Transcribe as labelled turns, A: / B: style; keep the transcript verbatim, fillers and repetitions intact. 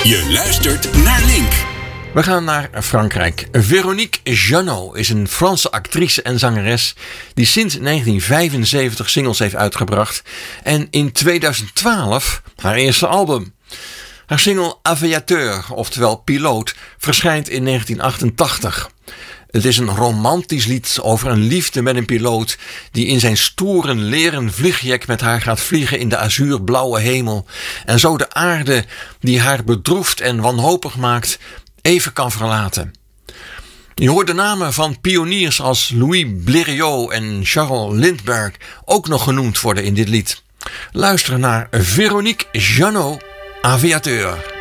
A: Je luistert naar Link.
B: We gaan naar Frankrijk. Véronique Jeannot is een Franse actrice en zangeres die sinds negentien vijfenzeventig singles heeft uitgebracht en in tweeduizend twaalf haar eerste album. Haar single Aviateur, oftewel Piloot, verschijnt in negentien achtentachtig. Het is een romantisch lied over een liefde met een piloot die in zijn stoere leren vliegjack met haar gaat vliegen in de azuurblauwe hemel en zo de aarde die haar bedroefd en wanhopig maakt even kan verlaten. Je hoort de namen van pioniers als Louis Blériot en Charles Lindbergh ook nog genoemd worden in dit lied. Luister naar Véronique Jeannot, Aviateur.